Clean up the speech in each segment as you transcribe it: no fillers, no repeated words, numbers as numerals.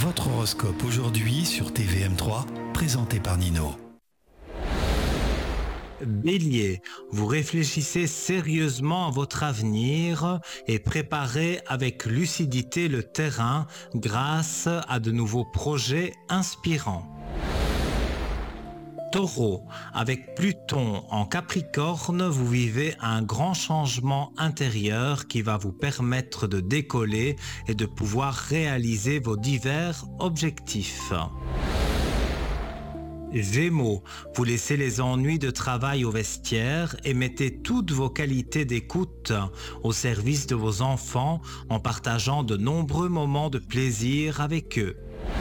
Votre horoscope aujourd'hui sur TVM3, présenté par Nino. Bélier, vous réfléchissez sérieusement à votre avenir et préparez avec lucidité le terrain grâce à de nouveaux projets inspirants. Taureau, avec Pluton en Capricorne, vous vivez un grand changement intérieur qui va vous permettre de décoller et de pouvoir réaliser vos divers objectifs. Gémeaux, vous laissez les ennuis de travail au vestiaire et mettez toutes vos qualités d'écoute au service de vos enfants en partageant de nombreux moments de plaisir avec eux.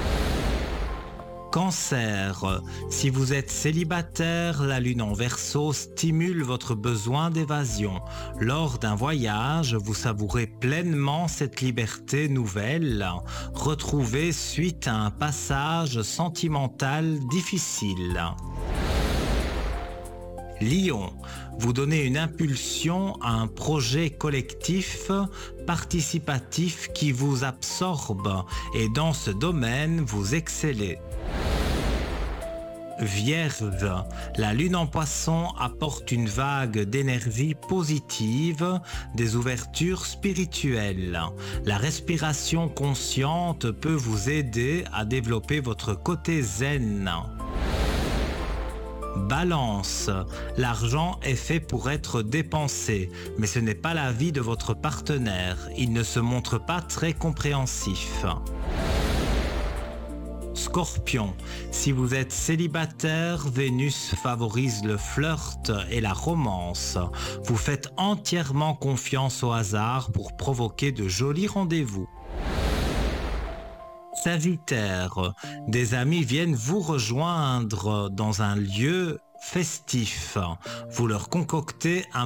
Cancer, si vous êtes célibataire, la lune en Verseau stimule votre besoin d'évasion. Lors d'un voyage, vous savourez pleinement cette liberté nouvelle, retrouvée suite à un passage sentimental difficile. Lion, vous donnez une impulsion à un projet collectif, participatif qui vous absorbe et dans ce domaine, vous excellez. Vierge, la lune en Poisson apporte une vague d'énergie positive, des ouvertures spirituelles. La respiration consciente peut vous aider à développer votre côté zen. Balance, l'argent est fait pour être dépensé, mais ce n'est pas l'avis de votre partenaire. Il ne se montre pas très compréhensif. Scorpion, si vous êtes célibataire, Vénus favorise le flirt et la romance. Vous faites entièrement confiance au hasard pour provoquer de jolis rendez-vous. Sagittaire, des amis viennent vous rejoindre dans un lieu festif. Vous leur concoctez un